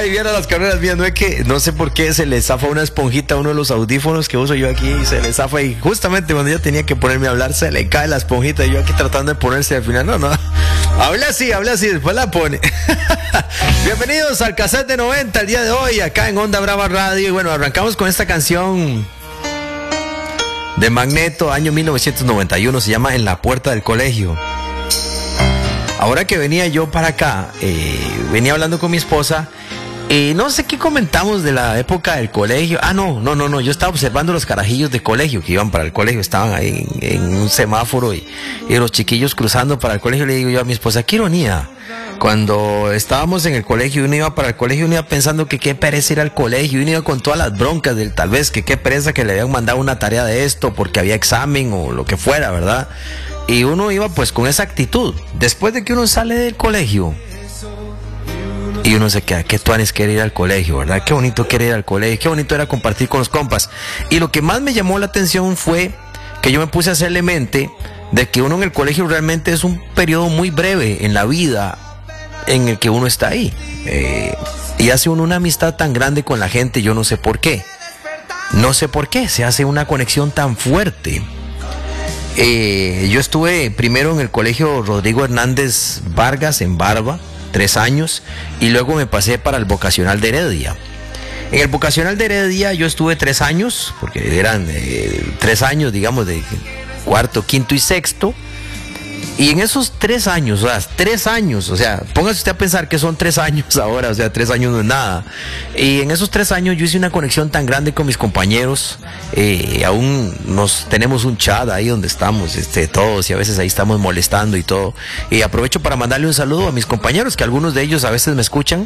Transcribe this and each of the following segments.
Ay, vieron las carreras mías, no es que, no sé por qué se le zafa una esponjita a uno de los audífonos que uso yo aquí y se le zafa y justamente cuando yo tenía que ponerme a hablar se le cae la esponjita y yo aquí tratando de ponerse al final, no. Habla así, después la pone. Bienvenidos al Cassette de 90 el día de hoy, acá en Onda Brava Radio. Y bueno, arrancamos con esta canción de Magneto, año 1991, se llama En la Puerta del Colegio. Ahora que venía yo para acá, venía hablando con mi esposa. No sé qué comentamos de la época del colegio. No. Yo estaba observando los carajillos de colegio que iban para el colegio. Estaban ahí en un semáforo y los chiquillos cruzando para el colegio. Le digo yo a mi esposa, qué ironía. Cuando estábamos en el colegio, uno iba para el colegio, uno iba pensando que qué pereza ir al colegio. Uno iba con todas las broncas del tal vez que qué pereza que le habían mandado una tarea de esto porque había examen o lo que fuera, ¿verdad? Y uno iba pues con esa actitud. Después de que uno sale del colegio y uno se queda, qué tuanes quiere ir al colegio, ¿verdad? Qué bonito quiere ir al colegio, qué bonito era compartir con los compas. Y lo que más me llamó la atención fue que yo me puse a hacerle mente de que uno en el colegio realmente es un periodo muy breve en la vida en el que uno está ahí. Y hace uno una amistad tan grande con la gente, yo no sé por qué. No sé por qué, se hace una conexión tan fuerte. Yo estuve primero en el colegio Rodrigo Hernández Vargas en Barba, 3 años, y luego me pasé para el vocacional de Heredia. En el vocacional de Heredia yo estuve 3 años, porque eran 3 años, digamos, de cuarto, quinto y sexto. Y en esos 3 años, o sea, póngase usted a pensar que son 3 años ahora, o sea, 3 años no es nada. Y en esos 3 años yo hice una conexión tan grande con mis compañeros, aún tenemos un chat ahí donde estamos, todos, y a veces ahí estamos molestando y todo. Y aprovecho para mandarle un saludo a mis compañeros, que algunos de ellos a veces me escuchan.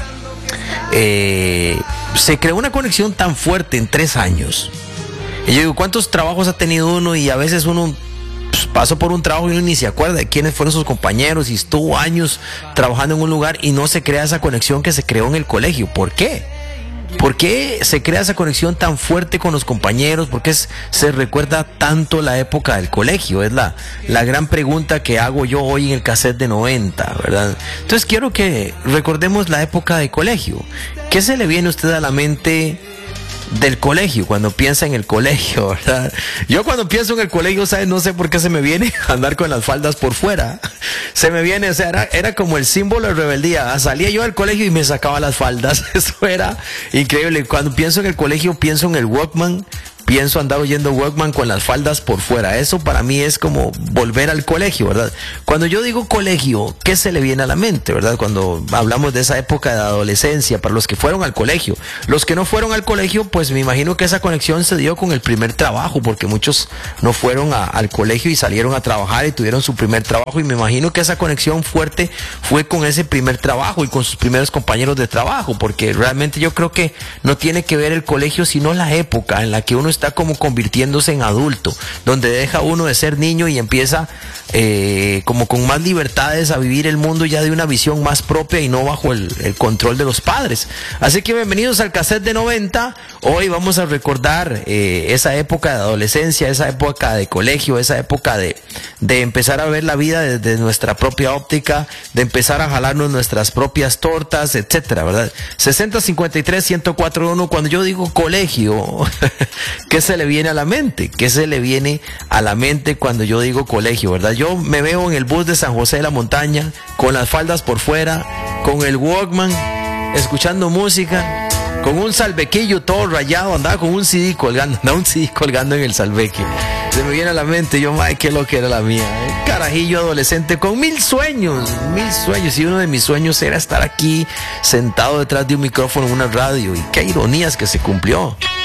Se creó una conexión tan fuerte en 3 años. Y yo digo, ¿cuántos trabajos ha tenido uno? Y a veces uno pasó por un trabajo y uno ni se acuerda de quiénes fueron sus compañeros y estuvo años trabajando en un lugar y no se crea esa conexión que se creó en el colegio. ¿Por qué? ¿Por qué se crea esa conexión tan fuerte con los compañeros? ¿Por qué se recuerda tanto la época del colegio? Es la gran pregunta que hago yo hoy en el cassette de 90, ¿verdad? Entonces quiero que recordemos la época de colegio. ¿Qué se le viene a usted a la mente del colegio cuando piensa en el colegio, verdad? Yo cuando pienso en el colegio, ¿sabes? No sé por qué se me viene andar con las faldas por fuera. Se me viene, o sea, era como el símbolo de rebeldía. Salía yo del colegio y me sacaba las faldas. Eso era increíble. Cuando pienso en el colegio, pienso en el Walkman. Pienso andar oyendo Walkman con las faldas por fuera. Eso para mí es como volver al colegio, ¿verdad? Cuando yo digo colegio, ¿qué se le viene a la mente, verdad? Cuando hablamos de esa época de adolescencia, para los que fueron al colegio. Los que no fueron al colegio, pues me imagino que esa conexión se dio con el primer trabajo, porque muchos no fueron al colegio y salieron a trabajar y tuvieron su primer trabajo. Y me imagino que esa conexión fuerte fue con ese primer trabajo y con sus primeros compañeros de trabajo, porque realmente yo creo que no tiene que ver el colegio, sino la época en la que uno está como convirtiéndose en adulto, donde deja uno de ser niño y empieza como con más libertades a vivir el mundo ya de una visión más propia y no bajo el control de los padres. Así que bienvenidos al cassette de 90. Hoy vamos a recordar esa época de adolescencia, esa época de colegio, esa época de empezar a ver la vida desde nuestra propia óptica, de empezar a jalarnos nuestras propias tortas, etcétera, ¿verdad? 6053-1041. Cuando yo digo colegio, ¿qué se le viene a la mente? ¿Qué se le viene a la mente cuando yo digo colegio, verdad? Yo me veo en el bus de San José de la Montaña, con las faldas por fuera, con el Walkman, escuchando música, con un salvequillo todo rayado, andaba con un CD colgando, en el salveque. Se me viene a la mente, yo, ay, qué lo que era la mía, carajillo adolescente con mil sueños, y uno de mis sueños era estar aquí sentado detrás de un micrófono en una radio, y qué ironías que se cumplió.